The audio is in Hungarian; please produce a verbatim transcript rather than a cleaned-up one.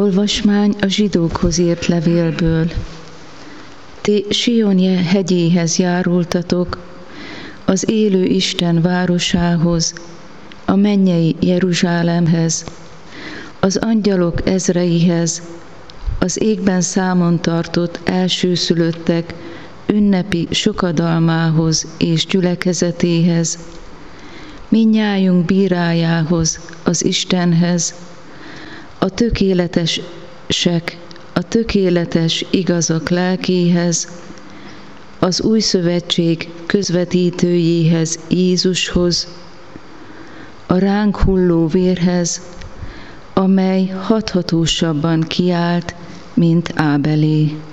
Olvasmány a zsidókhoz írt levélből. Ti Sion hegyéhez járultatok, az élő Isten városához, a mennyei Jeruzsálemhez, az angyalok ezreihez, az égben számon tartott elsőszülöttek ünnepi sokadalmához és gyülekezetéhez, mindnyájunk bírájához, az Istenhez, a tökéletesek, a tökéletes igazak lelkéhez, az új szövetség közvetítőjéhez, Jézushoz, a ránk hulló vérhez, amely hathatósabban kiált, mint Ábelé.